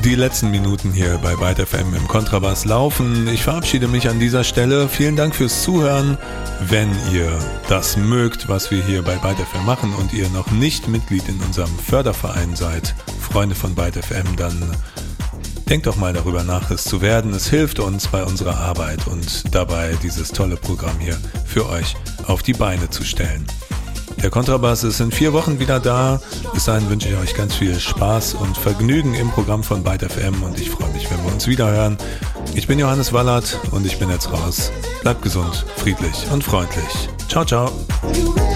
Die letzten Minuten hier bei Byte FM im Kontrabass laufen. Ich verabschiede mich an dieser Stelle. Vielen Dank fürs Zuhören. Wenn ihr das mögt, was wir hier bei Byte FM machen und ihr noch nicht Mitglied in unserem Förderverein seid, Freunde von Byte FM, dann denkt doch mal darüber nach, es zu werden. Es hilft uns bei unserer Arbeit und dabei, dieses tolle Programm hier für euch auf die Beine zu stellen. Der Kontrabass ist in 4 Wochen wieder da. Bis dahin wünsche ich euch ganz viel Spaß und Vergnügen im Programm von Byte FM und ich freue mich, wenn wir uns wieder hören. Ich bin Johannes Wallert und ich bin jetzt raus. Bleibt gesund, friedlich und freundlich. Ciao, ciao.